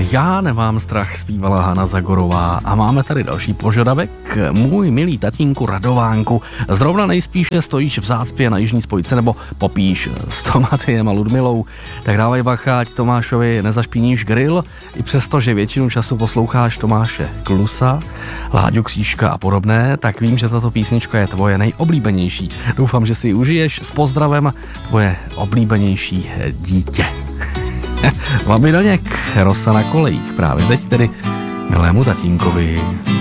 Já nemám strach, zpívala Hana Zagorová a máme tady další požadavek. Můj milý tatínku Radovánku, zrovna nejspíše stojíš v zácpě na jižní spojce nebo popíš s Tomatiem a Ludmilou, tak dávej bacha, ať Tomášovi nezašpiníš grill, i přesto, že většinu času posloucháš Tomáše Klusa, Láďu Křížka a podobné, tak vím, že tato písnička je tvoje nejoblíbenější. Doufám, že si ji užiješ. S pozdravem, tvoje oblíbenější dítě. Labi Daněk, Rosa na kolejích, právě teď tedy milému tatínkovi.